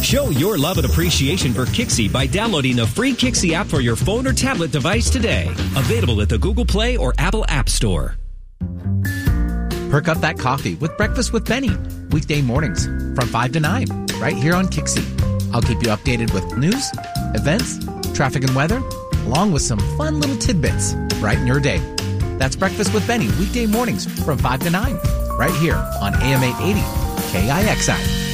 Show your love and appreciation for Kixie by downloading the free Kixie app for your phone or tablet device today. Available at the Google Play or Apple App Store. Perk up that coffee with Breakfast with Benny. Weekday mornings from 5 to 9, right here on Kixie. I'll keep you updated with news, events, traffic and weather, along with some fun little tidbits to brighten your day. That's Breakfast with Benny, weekday mornings from 5 to 9, right here on AM 880 KIXI.